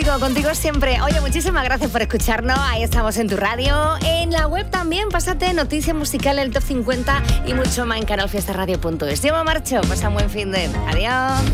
contigo siempre. Oye, muchísimas gracias por escucharnos. Ahí estamos en tu radio. En la web también, pásate noticias musicales, el top 50 y mucho más en canalfiestaradio.es. Yo me marcho, pasa un buen fin de... Adiós.